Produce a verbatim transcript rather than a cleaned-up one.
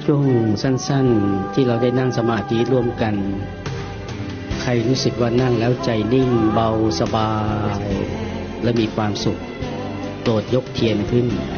ช่วงสั้นๆที่เราได้นั่งสมาธิร่วมกันใครรู้สึกว่านั่งแล้วใจนิ่งเบาสบายและมีความสุขโปรดยกเทียนขึ้น